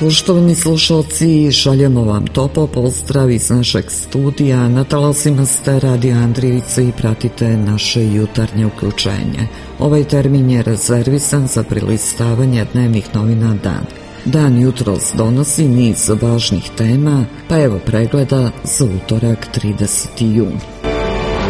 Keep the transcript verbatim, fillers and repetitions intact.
Poštovani slušalci, šaljemo vam topao pozdrav iz našeg studija. Na talasima ste Radio Andrijevice i pratite naše jutarnje uključenje. Ovaj termin je rezervisan za prilistavanje dnevnih novina Dan. Dan jutros donosi niz važnih tema, pa evo pregleda za utorak trideseti jun.